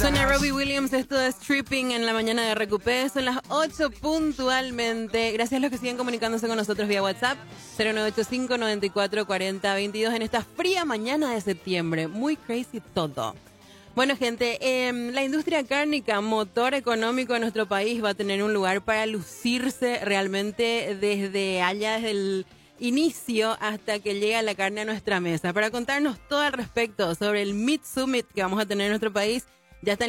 Suena Robbie Williams, esto es Tripping en la mañana de Recupé. Son las 8 puntualmente. Gracias a los que siguen comunicándose con nosotros vía WhatsApp. 0985-9440-22 en esta fría mañana de septiembre. Muy crazy todo. Bueno, gente, la industria cárnica, motor económico de nuestro país, va a tener un lugar para lucirse realmente desde el inicio hasta que llega la carne a nuestra mesa. Para contarnos todo al respecto sobre el Meat Summit que vamos a tener en nuestro país, ya está